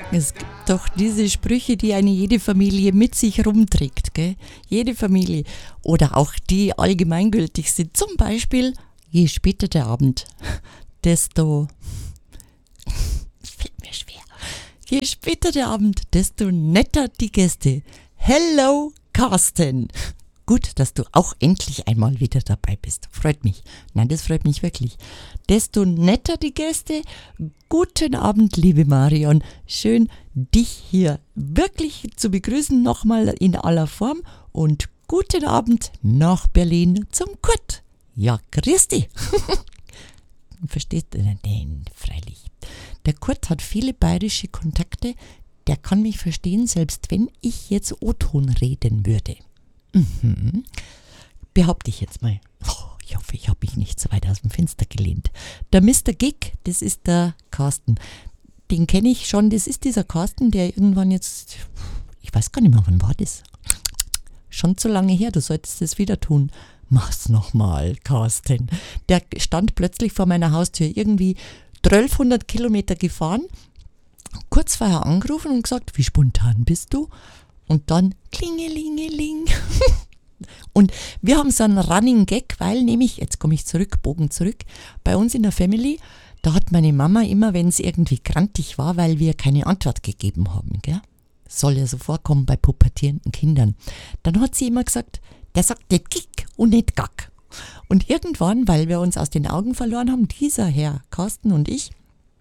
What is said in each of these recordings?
Es gibt doch diese Sprüche, die eine jede Familie mit sich rumträgt, gell? Jede Familie. Oder auch die allgemeingültig sind. Zum Beispiel, je später der Abend, desto... Es fällt mir schwer. Je später der Abend, desto netter die Gäste. Hello, Carsten. Gut, dass du auch endlich einmal wieder dabei bist. Freut mich. Nein, das freut mich wirklich. Desto netter die Gäste. Guten Abend, liebe Marion. Schön, dich hier wirklich zu begrüßen, nochmal in aller Form. Und guten Abend nach Berlin zum Kurt. Ja, grüß dich. Verstehst du? Nein, freilich. Der Kurt hat viele bayerische Kontakte. Der kann mich verstehen, selbst wenn ich jetzt O-Ton reden würde. Behaupte ich jetzt mal. Ich hoffe, ich habe mich nicht so weit aus dem Fenster gelehnt. Der Mr. Gig, das ist der Carsten. Den kenne ich schon. Das ist dieser Carsten, der irgendwann jetzt, ich weiß gar nicht mehr, wann war das? Schon zu lange her, du solltest das wieder tun. Mach's nochmal, Carsten. Der stand plötzlich vor meiner Haustür, irgendwie 1200 Kilometer gefahren, kurz vorher angerufen und gesagt, wie spontan bist du? Und dann klingelingeling. Und wir haben so einen Running Gag, weil nämlich, jetzt komme ich zurück, Bogen zurück, bei uns in der Family, da hat meine Mama immer, wenn es irgendwie grantig war, weil wir keine Antwort gegeben haben, gell? Soll ja so vorkommen bei pubertierenden Kindern. Dann hat sie immer gesagt, der sagt nicht Gick und nicht Gack. Und irgendwann, weil wir uns aus den Augen verloren haben, dieser Herr Carsten und ich,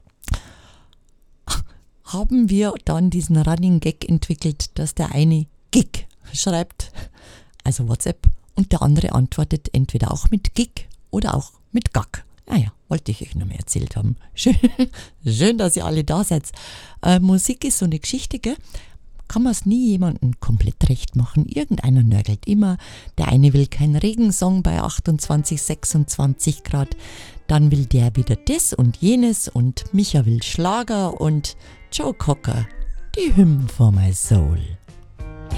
haben wir dann diesen Running Gag entwickelt, dass der eine Gig schreibt, also WhatsApp, und der andere antwortet entweder auch mit Gig oder auch mit Gack. Naja, wollte ich euch noch mehr erzählt haben. Schön, dass ihr alle da seid. Musik ist so eine Geschichte, gell? Kann man es nie jemandem komplett recht machen. Irgendeiner nörgelt immer. Der eine will keinen Regensong bei 28, 26 Grad. Dann will der wieder das und jenes und Micha will Schlager und Joe Cocker, die Hymn for my soul.